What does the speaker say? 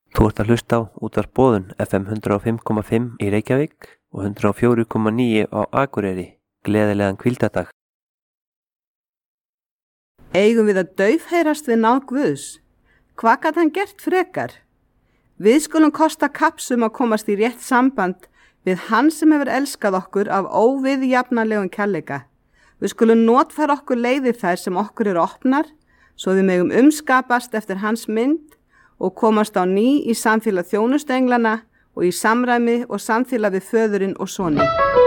Þú ert að hlusta á Útvarp Boðun FM 105,5 í Reykjavík og 104,9 á Akureyri. Gleðilegan hvíldardag. Eigum við að daufheyrast við náð Guðs? Hvað gat hann gert frekar? Við skulum kosta kapsum að komast í rétt samband við hann sem hefur elskað okkur af óviðjafnanlegum kærleika. Við skulum notfæra okkur leiðir þær sem okkur eru opnar, svo við megum umskapast eftir hans mynd og komast á ný í samfélag þjónustuenglana og í samræmi og samfélag við föðurinn og soninn.